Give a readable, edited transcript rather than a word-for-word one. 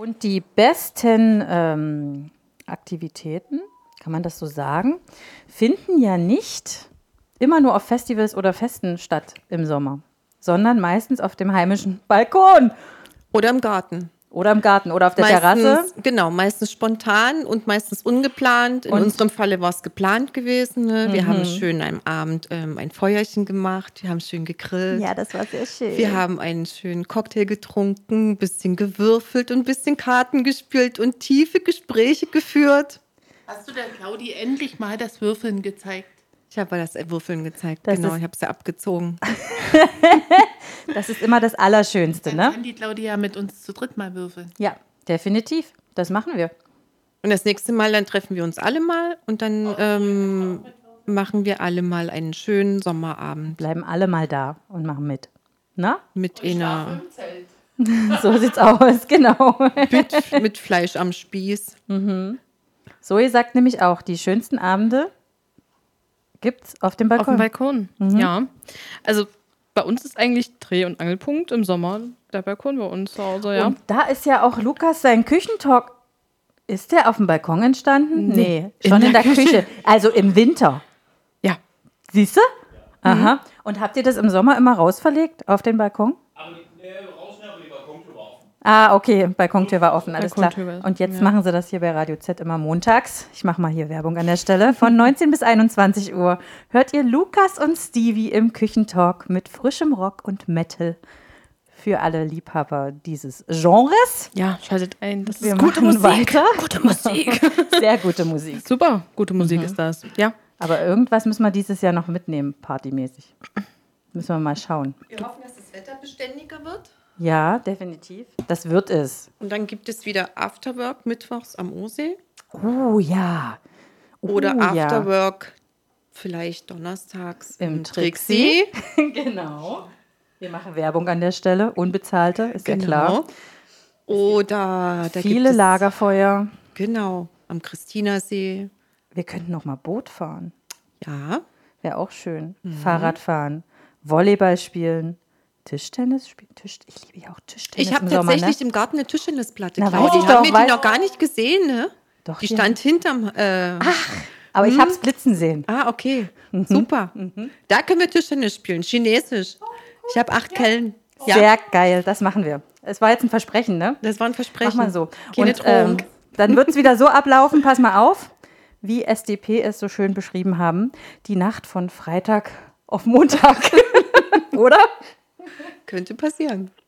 Und die besten Aktivitäten, kann man das so sagen, finden ja nicht immer nur auf Festivals oder Festen statt im Sommer, sondern meistens auf dem heimischen Balkon. Oder im Garten. Oder im Garten oder auf der Terrasse. Genau, meistens spontan und meistens ungeplant. In unserem Falle war es geplant gewesen. Ne? Wir haben schön am Abend ein Feuerchen gemacht, wir haben schön gegrillt. Ja, das war sehr schön. Wir haben einen schönen Cocktail getrunken, ein bisschen gewürfelt und ein bisschen Karten gespielt und tiefe Gespräche geführt. Hast du der Claudi endlich mal das Würfeln gezeigt? Ich habe das Würfeln gezeigt, Das genau, ist- ich habe es ja abgezogen. Das ist immer das Allerschönste, Dann ne? kann die Claudia mit uns zu dritt mal würfeln. Ja, definitiv. Das machen wir. Und das nächste Mal, dann treffen wir uns alle mal und dann machen wir alle mal einen schönen Sommerabend Bleiben alle mal da und machen mit. Na? mit einer So sieht's aus, genau. mit Fleisch am Spieß. Zoe sagt nämlich auch, die schönsten Abende gibt's auf dem Auf dem Balkon. Balkon, ja. Also bei uns ist eigentlich Dreh- und Angelpunkt im Sommer der Balkon bei uns zu Hause, ja. Und da ist ja auch Lukas sein Küchentalk. Ist der auf dem Balkon entstanden? Nee, schon in der Küche. Also im Winter. Ja. Siehst du? Aha. Und habt ihr das im Sommer immer rausverlegt auf den Balkon? Rausschneiden, aber die Balkontür war offen. Ah, okay, Balkontür war offen, alles klar. Balkontür war- Und jetzt ja. machen sie das hier bei Radio Z immer montags. Ich mache mal hier Werbung an der Stelle. Von 19 bis 21 Uhr hört ihr Lukas und Stevie im Küchentalk mit frischem Rock und Metal für alle Liebhaber dieses Genres. Ja, schaltet ein. Das Wir ist gute machen Musik. weiter. Gute Musik. Sehr gute Musik. Super, gute Musik ist das. Ja. Aber irgendwas müssen wir dieses Jahr noch mitnehmen, partymäßig. Müssen wir mal schauen. Wir hoffen, dass das Wetter beständiger wird. Ja, definitiv. Das wird es. Und dann gibt es wieder Afterwork mittwochs am Osee. Oh ja. Oder ja. Afterwork vielleicht donnerstags Im im Trixie. Trixie. Genau. Wir machen Werbung an der Stelle, unbezahlte, ist ja Genau. klar. Oder da Viele gibt es, Lagerfeuer. Genau, am Christinersee. Wir könnten noch mal Boot fahren. Ja, Wäre auch schön. Fahrrad fahren, Volleyball spielen, Tischtennis spielen. Ich liebe ja auch Tischtennis ich habe im Sommer, tatsächlich ne? im Garten eine Tischtennisplatte. Na, Claudia. weiß ich Die haben doch, wir weiß- die noch gar nicht gesehen, ne? Doch, Die hier. stand hinterm... Aber ich habe es blitzen sehen. okay, super. Da können wir Tischtennis spielen, chinesisch. Ich habe 8 Kellen. Ja, Sehr geil, das machen wir. Es war jetzt ein Versprechen, ne? das war ein Mach Versprechen. mal so. Keine Und Drohung. dann wird es wieder so ablaufen, pass mal auf, wie SDP es so schön beschrieben haben. Die Nacht von Freitag auf Montag. Oder? Könnte passieren.